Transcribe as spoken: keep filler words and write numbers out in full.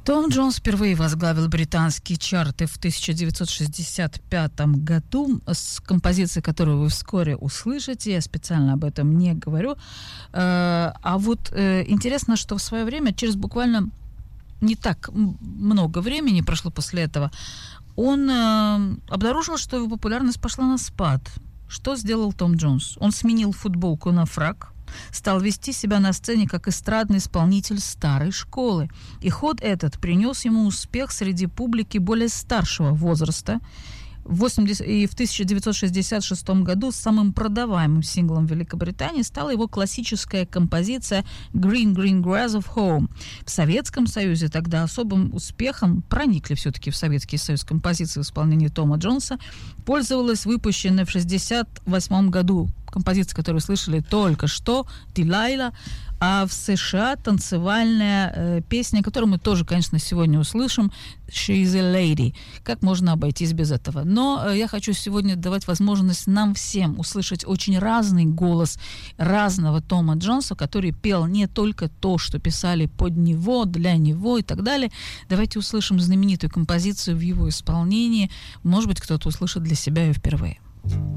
Том Джонс впервые возглавил британские чарты в тысяча девятьсот шестьдесят пятом году с композицией, которую вы вскоре услышите. Я специально об этом не говорю. А вот интересно, что в свое время, через буквально не так много времени прошло после этого, он обнаружил, что его популярность пошла на спад. Что сделал Том Джонс? Он сменил футболку на фрак, стал вести себя на сцене как эстрадный исполнитель старой школы. И ход этот принес ему успех среди публики более старшего возраста. В восемьдесят и в тысяча девятьсот шестьдесят шестом году самым продаваемым синглом в Великобритании стала его классическая композиция «Green Green Grass of Home». В Советском Союзе тогда особым успехом проникли все-таки в Советский Союз композиции в исполнении Тома Джонса. Пользовалась выпущенная в шестьдесят восьмом году композиция, которую слышали только что, «Delilah», а в США танцевальная э, песня, которую мы тоже, конечно, сегодня услышим, «She's a Lady». Как можно обойтись без этого? Но э, я хочу сегодня давать возможность нам всем услышать очень разный голос разного Тома Джонса, который пел не только то, что писали под него, для него и так далее. Давайте услышим знаменитую композицию в его исполнении. Может быть, кто-то услышит для себя ее впервые.